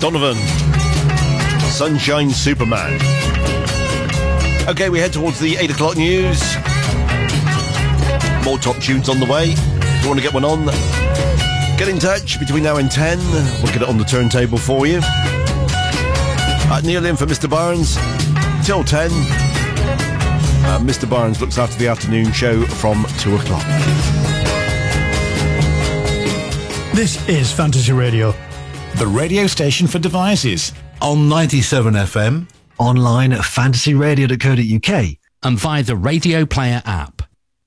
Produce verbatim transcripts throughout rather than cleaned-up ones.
Donovan, Sunshine Superman. Okay, we head towards the eight o'clock news. More top tunes on the way. If you want to get one on, get in touch between now and ten. We'll get it on the turntable for you. Uh, Neil in for Mister Barnes till ten. Uh, Mister Barnes looks after the afternoon show from two o'clock. This is Fantasy Radio, the radio station for devices. On ninety-seven F M, online at fantasy radio dot co dot U K, and via the Radio Player app.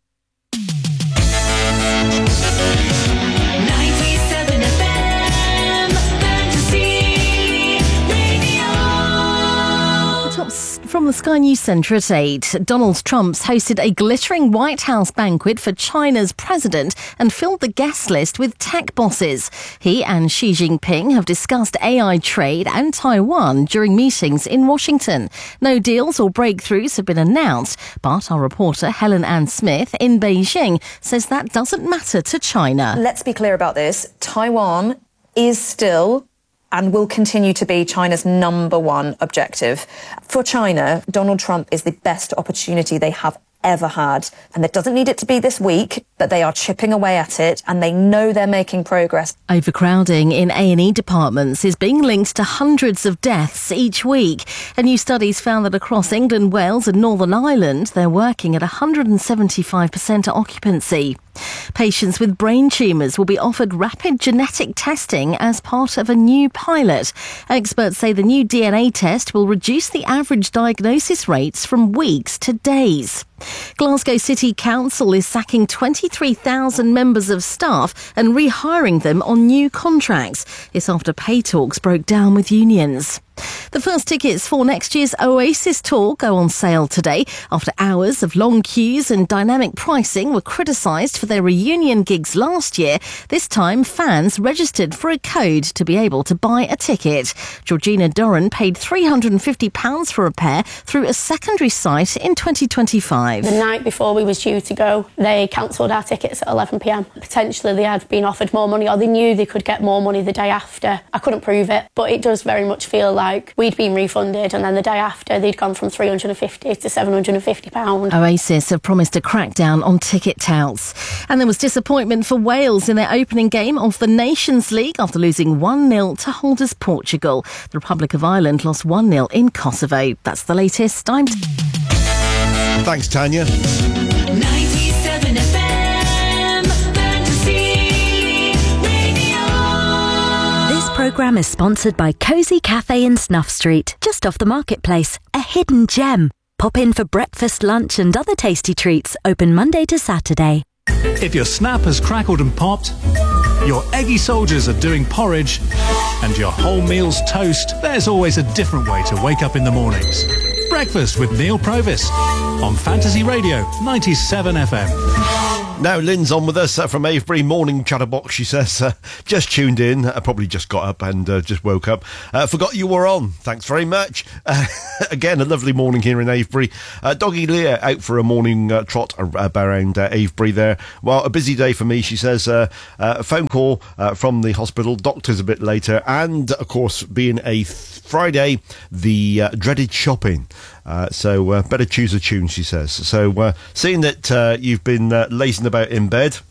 From the Sky News Centre at eight, Donald Trump's hosted a glittering White House banquet for China's president and filled the guest list with tech bosses. He and Xi Jinping have discussed A I trade and Taiwan during meetings in Washington. No deals or breakthroughs have been announced, but our reporter Helen Ann Smith in Beijing says that doesn't matter to China. Let's be clear about this. Taiwan is still and will continue to be China's number one objective. For China, Donald Trump is the best opportunity they have ever had. And it doesn't need it to be this week, but they are chipping away at it and they know they're making progress. Overcrowding in A and E departments is being linked to hundreds of deaths each week. A new study's found that across England, Wales and Northern Ireland, they're working at one hundred seventy-five percent occupancy. Patients with brain tumours will be offered rapid genetic testing as part of a new pilot. Experts say the new D N A test will reduce the average diagnosis rates from weeks to days. Glasgow City Council is sacking twenty-three thousand members of staff and rehiring them on new contracts. It's after pay talks broke down with unions. The first tickets for next year's Oasis tour go on sale today after hours of long queues and dynamic pricing were criticised for their reunion gigs last year. This time, fans registered for a code to be able to buy a ticket. Georgina Doran paid three hundred fifty pounds for a pair through a secondary site in twenty twenty-five. The night before we was due to go, they cancelled our tickets at eleven p m. Potentially they had been offered more money, or they knew they could get more money the day after. I couldn't prove it, but it does very much feel like Like we'd been refunded and then the day after they'd gone from three hundred fifty to seven hundred fifty pounds. Oasis have promised a crackdown on ticket touts. And there was disappointment for Wales in their opening game of the Nations League after losing one nil to holders Portugal. The Republic of Ireland lost one nil in Kosovo. That's the latest. I'm... Thanks, Tanya. ninety-seven F M, Fantasy Radio. This programme is sponsored by Cosy Cafe in Snuff Street, just off the marketplace. A hidden gem. Pop in for breakfast, lunch and other tasty treats. Open Monday to Saturday. If your snap has crackled and popped, your eggy soldiers are doing porridge, and your whole meal's toast, there's always a different way to wake up in the mornings. Breakfast with Neil Provis on Fantasy Radio ninety-seven F M. Now Lynn's on with us uh, from Avebury Morning Chatterbox. She says, uh, just tuned in, uh, probably just got up and uh, just woke up. Uh, forgot you were on. Thanks very much. Uh, again, a lovely morning here in Avebury. Uh, Doggy Leah out for a morning uh, trot around uh, Avebury there. Well, a busy day for me, she says. Uh, uh, a phone call uh, from the hospital, doctors a bit later, and, of course, being a th- Friday, the uh, dreaded shopping. Uh, so uh, better choose a tune, she says. So uh, seeing that uh, you've been uh, lazing about in bed,